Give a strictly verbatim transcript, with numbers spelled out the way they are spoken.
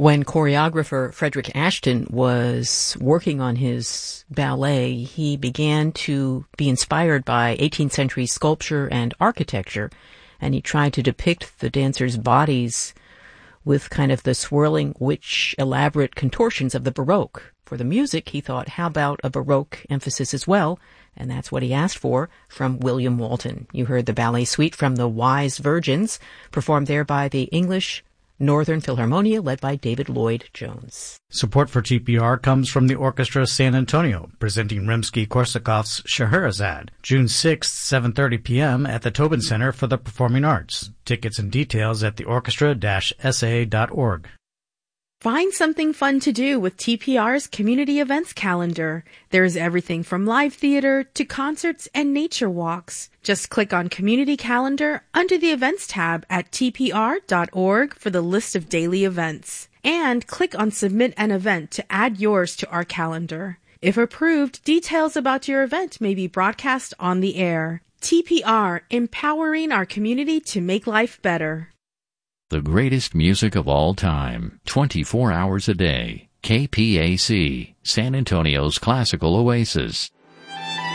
When choreographer Frederick Ashton was working on his ballet, he began to be inspired by eighteenth century sculpture and architecture, and he tried to depict the dancers' bodies with kind of the swirling, witch, elaborate contortions of the Baroque. For the music, he thought, how about a Baroque emphasis as well? And that's what he asked for from William Walton. You heard the ballet suite from the Wise Virgins, performed there by the English Northern Philharmonia, led by David Lloyd-Jones. Support for T P R comes from the Orchestra San Antonio, presenting Rimsky-Korsakov's Scheherazade, June sixth, seven thirty p.m. at the Tobin Center for the Performing Arts. Tickets and details at the orchestra dash s a dot org. Find something fun to do with T P R's community events calendar. There's everything from live theater to concerts and nature walks. Just click on Community Calendar under the Events tab at t p r dot org for the list of daily events. And click on Submit an Event to add yours to our calendar. If approved, details about your event may be broadcast on the air. T P R, empowering our community to make life better. The greatest music of all time, twenty-four hours a day. K P A C, San Antonio's classical oasis.